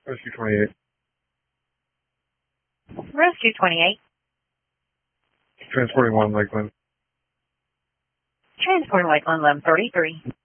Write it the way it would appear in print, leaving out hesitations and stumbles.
Rescue 28. Rescue 28. Transporting 1 Lakeland. Transport Lakeland 1133.